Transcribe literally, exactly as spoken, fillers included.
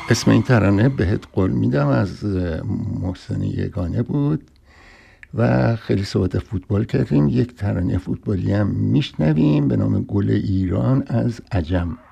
اسم این ترانه بهت قول میدم از محسن یگانه بود و خیلی صحبت فوتبال کردیم. یک ترانه فوتبالی هم میشنویم به نام گل ایران از عجم.